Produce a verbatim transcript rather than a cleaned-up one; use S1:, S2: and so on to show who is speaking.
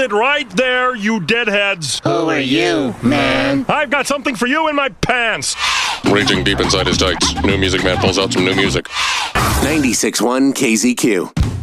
S1: it right there, you deadheads.
S2: Who are you, man?
S1: I've got something for you in my pants.
S3: Raging deep inside his tights. New Music Man pulls out some new music.
S4: ninety-six point one K Z Q.